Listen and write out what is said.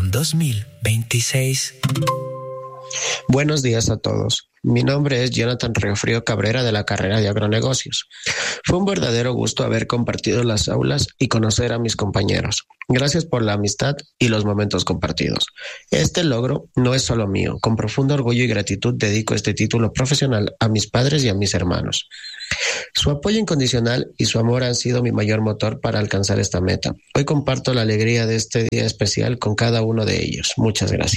Generación 2026. Buenos días a todos. Mi nombre es Jonathan Riofrío Cabrera de la carrera de Agronegocios. Fue un verdadero gusto haber compartido las aulas y conocer a mis compañeros. Gracias por la amistad y los momentos compartidos. Este logro no es solo mío. Con profundo orgullo y gratitud dedico este título profesional a mis padres y a mis hermanos. Su apoyo incondicional y su amor han sido mi mayor motor para alcanzar esta meta. Hoy comparto la alegría de este día especial con cada uno de ellos. Muchas gracias.